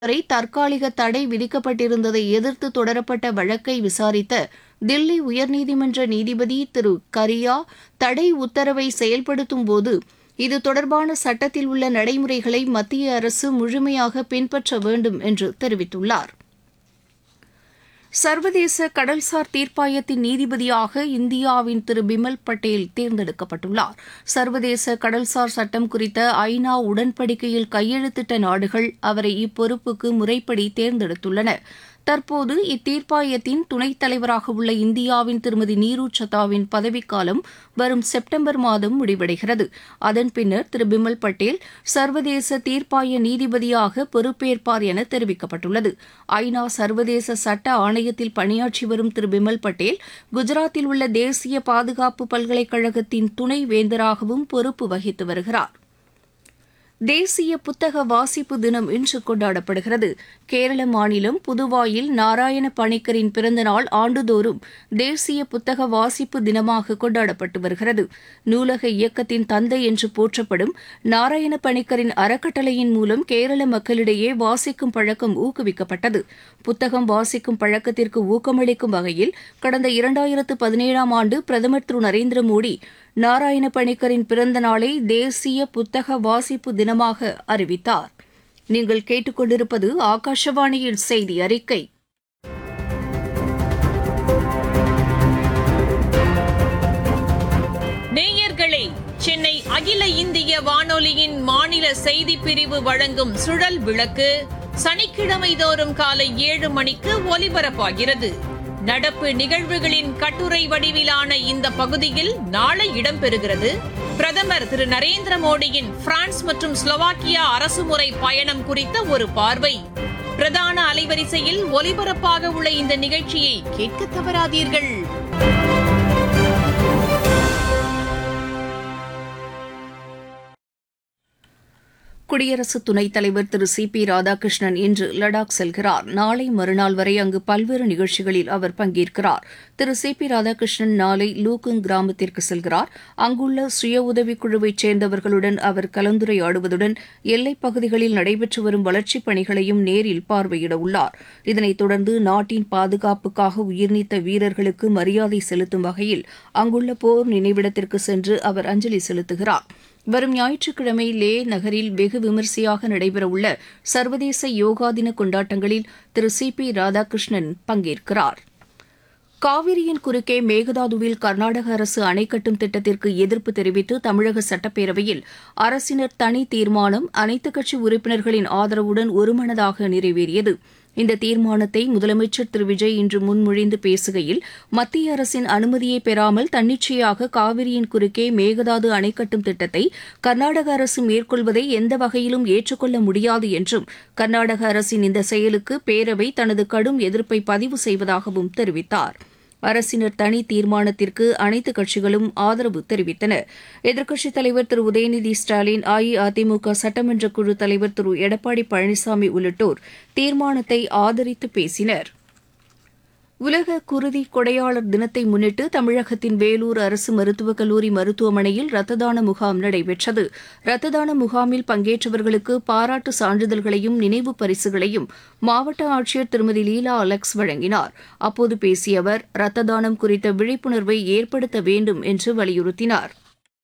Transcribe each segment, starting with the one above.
வரை தற்காலிக தடை விதிக்கப்பட்டிருந்ததை எதிர்த்து தொடரப்பட்ட வழக்கை விசாரித்த தில்லி உயர்நீதிமன்ற நீதிபதி திரு கரியா தடை உத்தரவை செயல்படுத்தும் போது இது தொடர்பான சட்டத்தில் உள்ள நடைமுறைகளை மத்திய அரசு முழுமையாக பின்பற்ற வேண்டும் என்று தெரிவித்துள்ளார். சர்வதேச கடல்சார் தீர்ப்பாயத்தின் நீதிபதியாக இந்தியாவின் திரு பிமல் பட்டேல் தேர்ந்தெடுக்கப்பட்டுள்ளார். சர்வதேச கடல்சார் சட்டம் குறித்த ஐநா உடன்படிக்கையில் கையெழுத்திட்ட நாடுகள் அவரை இப்பொறுப்புக்கு முறைப்படி தேர்ந்தெடுத்துள்ளன. தற்போது இத்தீர்ப்பாயத்தின் துணைத் தலைவராக உள்ள இந்தியாவின் திருமதி நீரு சத்தாவின் பதவிக்காலம் வரும் செப்டம்பர் மாதம் முடிவடைகிறது. அதன் பின்னர் திரு பிமல் பட்டேல் சர்வதேச தீர்ப்பாய நீதிபதியாக பொறுப்பேற்பார் என தெரிவிக்கப்பட்டுள்ளது. ஐநா சர்வதேச சட்ட ஆணையத்தில் பணியாற்றி வரும் திரு பிமல் பட்டேல் குஜராத்தில் உள்ள தேசிய பாதுகாப்பு பல்கலைக்கழகத்தின் துணை வேந்தராகவும் பொறுப்பு வகித்து வருகிறார். தேசிய புத்தக வாசிப்பு தினம் இன்று கொண்டாடப்படுகிறது. கேரள மாநிலம் புதுவாயில் நாராயண பணிக்கரின் பிறந்தநாள் ஆண்டுதோறும் தேசிய புத்தக வாசிப்பு தினமாக கொண்டாடப்பட்டு வருகிறது. நூலக இயக்கத்தின் தந்தை என்று போற்றப்படும் நாராயண பணிக்கரின் அறக்கட்டளையின் மூலம் கேரள மக்களிடையே வாசிக்கும் பழக்கம் ஊக்குவிக்கப்பட்டது. புத்தகம் வாசிக்கும் பழக்கத்திற்கு ஊக்கமளிக்கும் வகையில் கடந்த 2017ஆம் ஆண்டு பிரதமர் திரு நரேந்திர மோடி நாராயண பணிக்கரின் பிறந்த நாளை தேசிய புத்தக வாசிப்பு தினமாக அறிவித்தார். நீங்கள் கேட்டுக்கொண்டிருப்பது ஆகாஷவாணியின் செய்தி அறிக்கை. நேயர்களே, சென்னை அகில இந்திய வானொலியின் மாநில செய்திப் பிரிவு வழங்கும் சுழல் விளக்கு சனிக்கிழமை தோறும் காலை 7 மணிக்கு ஒலிபரப்பாகிறது. நடப்பு நிகழ்வுகளின் கட்டுரை வடிவிலான இந்த பகுதியில் நாளை இடம்பெறுகிறது. பிரதமர் திரு நரேந்திர மோடியின் பிரான்ஸ் மற்றும் ஸ்லோவாக்கியா அரசுமுறை பயணம் குறித்த ஒரு பார்வை. பிரதான அலைவரிசையில் ஒலிபரப்பாக உள்ள இந்த நிகழ்ச்சியை கேட்க தவறாதீர்கள். குடியரசு துணைத் தலைவர் திரு சி.பி. ராதாகிருஷ்ணன் இன்று லடாக் செல்கிறார். நாளை மறுநாள் வரை அங்கு பல்வேறு நிகழ்ச்சிகளில் அவர் பங்கேற்கிறார். திரு சி.பி. ராதாகிருஷ்ணன் நாளை லூகுங் கிராமத்திற்கு செல்கிறார். அங்குள்ள சுய உதவிக் குழுவைச் சேர்ந்தவர்களுடன் அவர் கலந்துரையாடுவதுடன் எல்லைப் பகுதிகளில் நடைபெற்று வரும் வளர்ச்சிப் பணிகளையும் நேரில் பார்வையிட உள்ளார். இதனைத் தொடர்ந்து நாட்டின் பாதுகாப்புக்காக உயிர்நீத்த வீரர்களுக்கு மரியாதை செலுத்தும் வகையில் அங்குள்ள போர் நினைவிடத்திற்கு சென்று அவர் அஞ்சலி செலுத்துகிறார். வரும் ஞாயிற்றுக்கிழமை லே நகரில் வெகு விமரிசையாக நடைபெறவுள்ள சர்வதேச யோகா தின கொண்டாட்டங்களில் திரு சி.பி. ராதாகிருஷ்ணன் பங்கேற்கிறார். காவிரியின் குறுக்கே மேகதாதுவில் கர்நாடக அரசு அணை கட்டும் திட்டத்திற்கு எதிர்ப்பு தெரிவித்து தமிழக சட்டப்பேரவையில் அரசினர் தனி தீர்மானம் அனைத்துக் கட்சி உறுப்பினர்களின் ஆதரவுடன் ஒருமனதாக நிறைவேறியது. இந்த தீர்மானத்தை முதலமைச்சர் திரு விஜய் இன்று முன்மொழிந்து பேசுகையில் மத்திய அரசின் அனுமதியை பெறாமல் தன்னிச்சையாக காவிரியின் குறுக்கே மேகதாது அணை கட்டும் திட்டத்தை கர்நாடக அரசு மேற்கொள்வதை எந்த வகையிலும் ஏற்றுக்கொள்ள முடியாது என்றும் கர்நாடக அரசின் இந்த செயலுக்கு பேரவை தனது கடும் எதிர்ப்பை பதிவு செய்வதாகவும் தெரிவித்தார். அரசினர் தனி தீர்மானத்திற்கு அனைத்துக் கட்சிகளும் ஆதரவு தெரிவித்தன. எதிர்க்கட்சித் தலைவர் திரு உதயநிதி ஸ்டாலின், அஇஅதிமுக சட்டமன்ற குழு தலைவர் திரு எடப்பாடி பழனிசாமி உள்ளிட்டோர் தீர்மானத்தை ஆதரித்து பேசினர். உலக குருதி கொடையாளர் தினத்தை முன்னிட்டு தமிழகத்தின் வேலூர் அரசு மருத்துவக் கல்லூரி மருத்துவமனையில் ரத்த தான முகாம் நடைபெற்றது. ரத்த தான முகாமில் பங்கேற்றவர்களுக்கு பாராட்டு சான்றிதழ்களையும் நினைவு பரிசுகளையும் மாவட்ட ஆட்சியர் திருமதி லீலா அலெக்ஸ் வழங்கினார். அப்போது பேசிய அவர் ரத்த தானம் குறித்த விழிப்புணர்வை ஏற்படுத்த வேண்டும் என்று வலியுறுத்தினார்.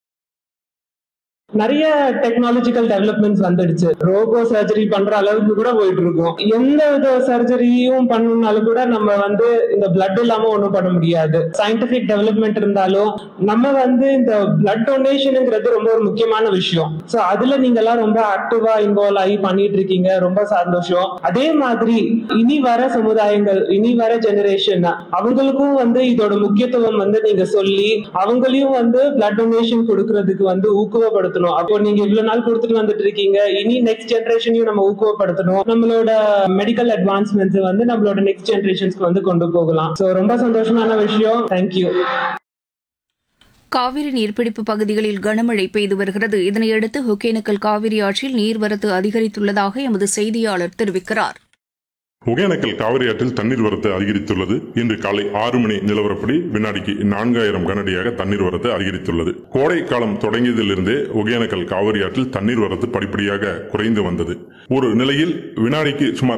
நிறைய டெக்னாலஜிக்கல் டெவலப்மெண்ட்ஸ் வந்துடுச்சு. ரோபோ சர்ஜரி பண்ற அளவுக்கு கூட போயிட்டு இருக்கோம். எந்த வித சர்ஜரியும் பண்ணணும்னாலும் கூட நம்ம இந்த பிளட் இல்லாம ஒண்ணும் பண்ண முடியாது. சயின்டிபிக் டெவலப்மெண்ட் இருந்தாலும் நம்ம இந்த பிளட் டொனேஷன்ங்கிறது ரொம்ப ஒரு முக்கியமான விஷயம். சோ அதுல நீங்க எல்லாம் ரொம்ப ஆக்டிவா இன்வால்வ் ஆகி பண்ணிட்டு இருக்கீங்க. ரொம்ப சந்தோஷம். அதே மாதிரி இனி வர சமுதாயங்கள், இனி வர ஜெனரேஷன் அவங்களுக்கும் இதோட முக்கியத்துவம் நீங்க சொல்லி அவங்களையும் பிளட் டொனேஷன் கொடுக்கறதுக்கு ஊக்குவப்படுத்த. அப்போ நீங்க இவ்வளவு நாள் கொடுத்துட்டு வந்துட்டு இருக்கீங்க. இனி நெக்ஸ்ட் ஜெனரேஷனையும் நம்ம ஊக்குவப்படுத்தணும். நம்மளோட மெடிக்கல் அட்வான்ஸ்மெண்ட்ஸ் நம்மளோட நெக்ஸ்ட் ஜெனரேஷன்ஸ்க்கு கொண்டு போகலாம். சோ ரொம்ப சந்தோஷமான விஷயம். தேங்க்யூ. காவிரி நீர்பிடிப்பு பகுதிகளில் கனமழை பெய்து வருகிறது. இதனையடுத்து ஒகேனக்கல் காவிரி ஆற்றில் நீர்வரத்து அதிகரித்துள்ளதாக எமது செய்தியாளர் தெரிவிக்கிறார். ஒகேனக்கல் காவிரி ஆற்றில் தண்ணீர் வரத்து அதிகரித்துள்ளது. இன்று காலை 6 மணி நிலவரப்படி வினாடிக்கு 4000 கனஅடியாக தண்ணீர் வரத்து அதிகரித்துள்ளது. கோடை காலம் தொடங்கியதிலிருந்தே ஒகேனக்கல் காவிரி ஆற்றில் தண்ணீர் வரத்து படிப்படியாக குறைந்து வந்தது. ஒரு நிலையில் வினாடிக்கு சுமார்